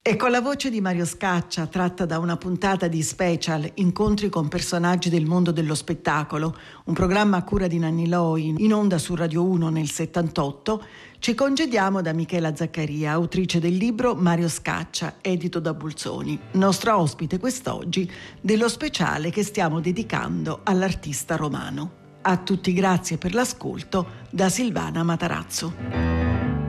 E con la voce di Mario Scaccia, tratta da una puntata di Special, incontri con personaggi del mondo dello spettacolo, un programma a cura di Nanni Loi, in onda su Radio 1 nel 78, ci congediamo da Michela Zaccaria, autrice del libro Mario Scaccia, edito da Bolzoni, nostra ospite quest'oggi dello speciale che stiamo dedicando all'artista romano. A tutti grazie per l'ascolto, da Silvana Matarazzo.